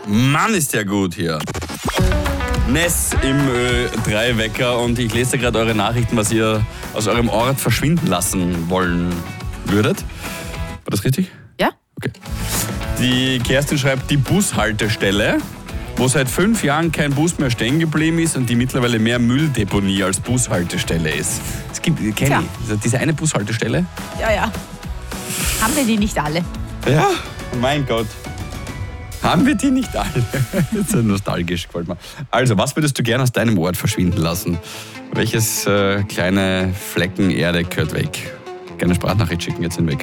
Mann, ist der gut hier. Ness im Ö3-Wecker und ich lese gerade eure Nachrichten, was ihr aus eurem Ort verschwinden lassen wollen würdet. War das richtig? Ja. Okay. Die Kerstin schreibt, die Bushaltestelle, wo seit 5 Jahren kein Bus mehr stehen geblieben ist und die mittlerweile mehr Mülldeponie als Bushaltestelle ist. Es gibt, kenne ich, also diese eine Bushaltestelle. Ja. Haben wir die nicht alle? Ja, mein Gott. Haben wir die nicht alle? Jetzt ist nostalgisch, gefällt mir. Also, was würdest du gerne aus deinem Ort verschwinden lassen? Welches kleine Flecken Erde gehört weg? Gerne Sprachnachricht schicken jetzt in den Wecker.